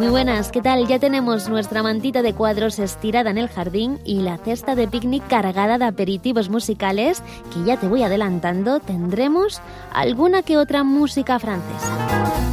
Muy buenas, ¿qué tal? Ya tenemos nuestra mantita de cuadros estirada en el jardín y la cesta de picnic cargada de aperitivos musicales que ya te voy adelantando, tendremos alguna que otra música francesa.